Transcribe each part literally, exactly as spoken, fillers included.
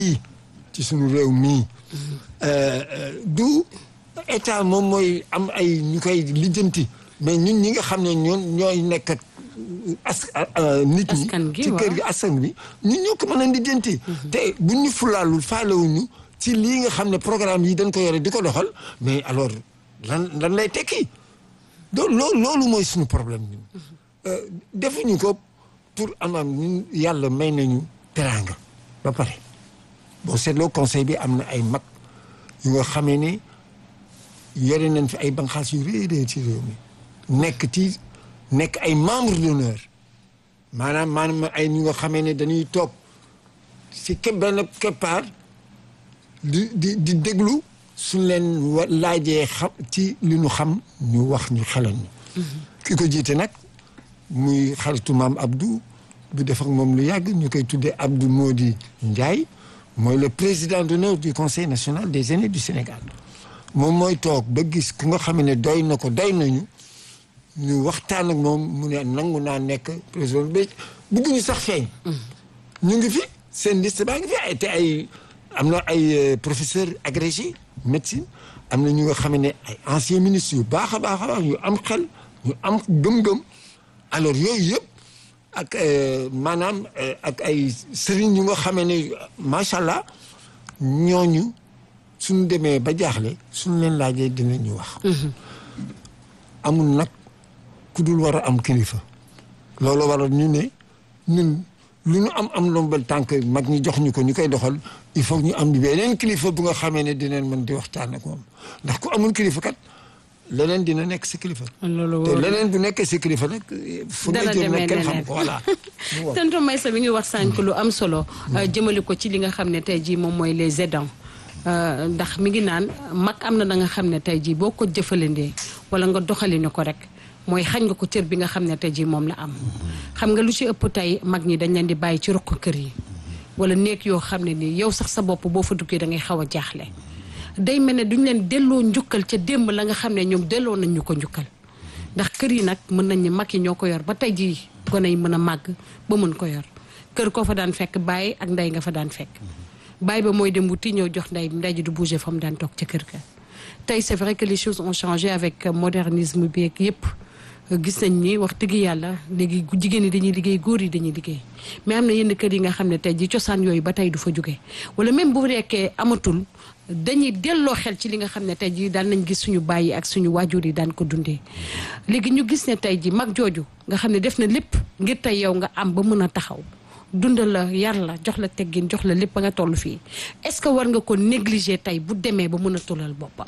ci suñu réew mii du état moom mooy am ay ñu koy lijjanti mais ñun ñi nga xam ne ñoon ñooy nekk ak as nit ñi ci kër gi askan bi ñun ñoo ko mën a lijjanti te buñ ñu fulaalul faalewuñu ci lii nga xam ne programme yi dañ ko yore di ko doxal mais alors lan lan lay tekki do loo loolu mooy suñu problème ñun defuñu ko pour amaam ñun yàlla may nañu teraanga ba pare boo seetloo conseil bi am na ay mag yu nga xamee ne yore nañ fi ay banqaas yu rëy rëy ci réew mi nekk ci nekk ay membre d'honneur maanaam maanaam ay ñu nga xamee ne dañuy toog si ke benn keppaar di di di déglu suñ leen laajee xam ci li ñu xam ñu wax ñu xelal ñu ki ko jiite nag muy xaritu maam Abdou bu def ak moom lu yàgg ñu koy tuddee Abdou Mody Ndiaye mooy le président d'honneur du conseil national des aînés du Sénégal moom mooy toog ba gis ku nga xam ne doy na ko doy nañu ñu waxtaan ak moom mu ne nangu naa nekk président bi bëgguñu sax feeñ ñu ngi fi seen liste baa ngi fi ay te ay am na ay professeur agrégé médecine am na ñu nga xam ne ay anciens ministres yu baax a baax a baax yu am xel ñu am gëm-gëm alors yooyu yëpp ak maanaam ak ay sëriñ yu nga xamee ne macha allah ñooñu suñu demee ba jaaxle suñu leen laajee dinañu wax. amul nag ku dul war a am kilifa. loolu waral ñu ne ñun lu ñu am am ndombal tànk mag ñi jox ñu ko ñu koy doxal il faut ñu am beneen kilifa bu nga xamee ne dinañ mën di waxtaan ak moom ndax ku amul kilifa kat. leneen dina nekk si kilifa. loolu te leneen bu nekkee si kilifa nag. fu nga jëm nag kenn xam ko voilà. tonton Meissa mi ngi wax sànq lu am solo. jëmale ko ci li nga xam ne tey jii moom mooy les aidants. ndax mi ngi naan mag am na da nga xam ne tey jii boo ko jëfalandee wala nga doxali ne ko rek mooy xañ nga ko cër bi nga xam ne tey jii moom la am. xam nga lu ci ëpp tey mag ñi dañ leen di bàyyi ci ruq kër yi. wala néeg yoo xam ne nii yow sax sa bopp boo fa duggee da ngay xaw a jaaxle. day mel ne duñ leen delloo njukkal ca démb la nga xam ne ñoom delloo nañ ñu ko njukkal ndax kër yi nag mën nañ ni mag yi ñoo ko yor ba tey jii gone yi mën a màgg ba mën ko yor kër koo fa daan fekk baay ak ndey nga fa daan fekk baay ba mooy dem wuti ñëw jox ndey ndey ji du bouger fa mu daan toog ca kër ga. tey c'est vrai que les choses ont changé avec modernisme bi ak yëpp gis nañ ni wax dëgg yàlla léegi jigéen ñi dañuy liggéey góor yi dañuy liggéey mais am na yenn kër yi nga xam ne tey jii cosaan yooyu ba tey du fa jóge wala même bu nekkee amatul. dañuy delloo xel ci li nga xam ne tey jii daan nañ gis suñu bàyyi ak suñu waajur yi daan ko dundee léegi ñu gis ne tey jii mag jooju nga xam ne def na lépp ngir tey yow nga am ba mën a taxaw dundal la yar la jox la teggin jox la lépp ba nga toll fii est-ce que war nga ko négliger tey bu demee ba mën a tollal boppam.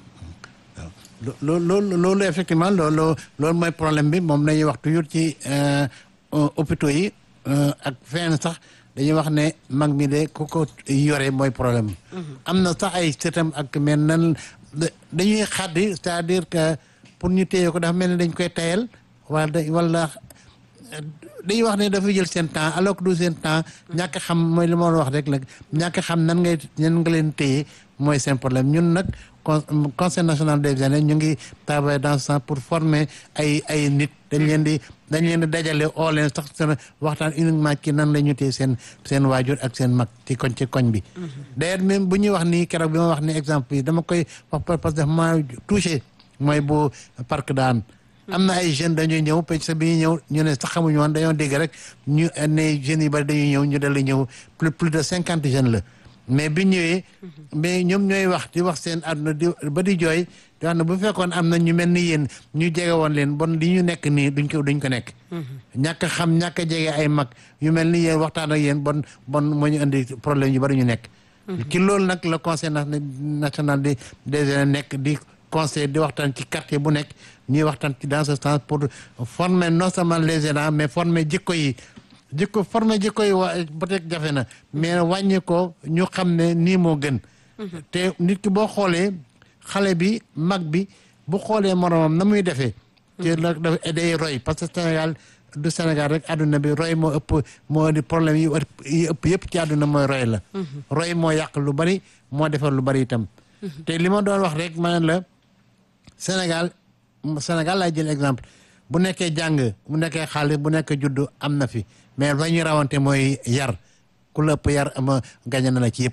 waaw loolu loolu effectivement loolu loolu mooy problème bi moom lañuy wax toujours ci hôpitaux yi ak fenn sax. dañuy wax ne mag mi de ku ko yore mooy problème am na sax ay sëtam ak mel nan dañuy xaddi c'est-à-dire que pour ñu téye ko dafa mel ne dañ koy tayal wala wala dañuy wax ne dafa jël seen temps alors que du seen temps ñàkk xam mooy li ma wax rek la ñàkk xam nan ngay nan nga leen téye mooy seen problème ñun nag conseil national des aînés ñu ngi travailler dans ce sens pour former ay ay nit dañ leen di dañ leen di dajale oo leen sax seen waxtaan uniquement ci nan la ñu téye seen seen waajur ak seen mag ci koñ ci koñ bi d'ailleurs même bu ñuy wax nii keroog bi ma wax ni exemple yi dama koy wax parce que dafa ma touché mooy bu parc daan am na ay jeunes dañuy ñëw parce que bi ñuy ñëw ñu ne sax xamuñu woon dañoo dégg rek ñu ne jeunes yi bari dañuy ñëw ñu dal di ñëw plus plus de cinquante jeunes la mais bi ñëwee mais ñoom ñooy wax di wax seen àdduna di ba di jooy di wax ne bu fekkoon am na ñu mel ni yéen ñu jege woon leen bon li ñu nekk nii duñ ko duñ ko nekk ñàkk xam ñàkk a jege ay mag yu mel ni yéen waxtaan ak yéen bon bon moo ñu indi problème yu bari ñu nekk ci loolu nag le conseil national des des aînés nekk di conseil di waxtaan ci quartier bu nekk ñuy waxtaan ci dans ce sens pour former non seulement les aidants mais former jikko yi jikko former jikko yi waa peut-être jafe na mais wàññi ko ñu xam ne nii moo gën te nit ki boo xoolee xale bi mag bi bu xoolee moromam na muy defee te nag dafa day roy parce que Sénégal du Sénégal rek àdduna bi roy moo ëpp moo di problème yi yi ëpp yëpp ci àdduna mooy roy la roy moo yàq lu bari moo defar lu bari itam te li ma doon wax rek ma ne la Sénégal Sénégal laay jël exemple bu nekkee jàng bu nekkee xaalis bu nekkee juddu am na fi mais fa ñu rawante mooy yar ku la ëpp yar ama gañe na la ci yëpp